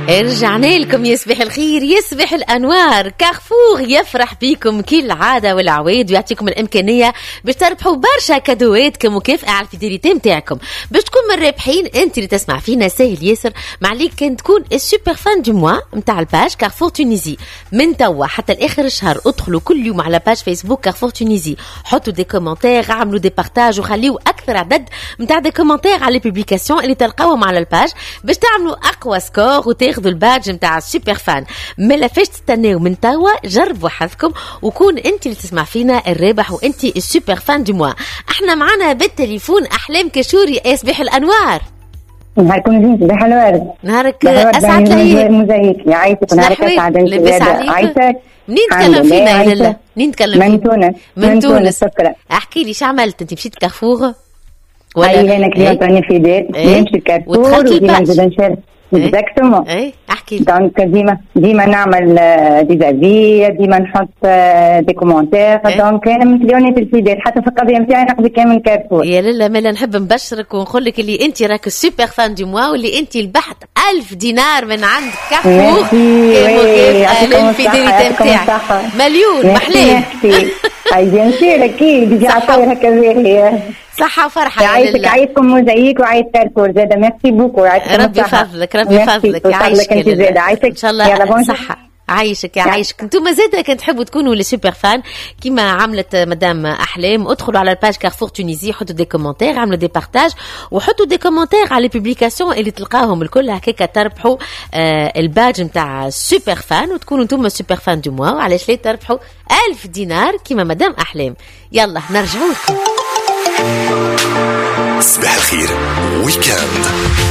رجعنا لكم. يصبح الخير، يصبح الأنوار. كارفور يفرح بكم كل عادة والعواد ويعطيكم الإمكانية باش تربحوا برشا كادوات كمكافأة على الفيديليتي متاعكم. باش تكون من الرابحين انت اللي تسمع فينا سهل ياسر، معليك كان تكون السوبر فان دو موا متاع الباج كارفور تونيزي. من توا حتى الآخر الشهر ادخلوا كل يوم على باج فيسبوك كارفور تونيزي، حطوا دي كومنتير، عملوا دي بارتاج وخليوا أكثر عدد متاع دي كومنتير على البوبليكاسيون اللي تلقاوهم على الباج باش تعملوا أقوى سكور وتاخذوا الباج متاع السوبر فان. ملا فاش تستناو من توا؟ جربوا حظكم وكون انت اللي تسمع فينا الرابح وانت السوبر فان دو موا. احنا معنا بالتليفون احلام كشوري. يصبح الانوار. نهاركم زين، صباح الورد. نهارك اسعد لي مزيك يعيشك. نهارك اسعد لاباس عليك. منين تكلم فينا يا لاله؟ منين تكلم فينا؟ من تونس. شكرا. احكي لي شو عملت انت؟ مشيت كارفور ولا انا كليونت راني في دير نمشي كارفور وديما نزيد نشارك. اكزاكتومون. احكي لي. دونك ديما نعمل ديزافي، ديما نحط دي كومونتير. دونك انا من كليوني في الفيديو حتى في القضيه نتاعي نقضي كامل كارفور. يا لاله مالا نحب نبشرك ونقول لك اللي انت راك السوبر فان دو موا واللي انت البحث 1000 دينار من عند كارفور كمكافأة للفيديليتي نتاعك. مليون محلين. بيان سور اكيد بيجي عطاير هكا باهي. صحة وفرحة. يعيشكم موزايك وعيش كارفور زادة. ميرسي بوكو. ربي فضلك ربي فضلك. يعيشك ان شاء الله. صحة عايشك يعيشك. انتم زاده كنت تحبوا تكونوا لي سوبر فان كيما عملت مدام احلام. ادخلوا على الباج كارفور تونيزي، حطوا دي كومنتير، عملوا دي بارتاج وحطوا دي كومنتير على لي بوبليكاسيون اللي تلقاهم الكل. هكاك تربحوا الباج نتاع سوبر فان وتكونوا انتم سوبر فان دو موا. وعلاش ليه تربحوا 1000 دينار كيما مدام احلام. يلا نرجعوا لكم. صباح الخير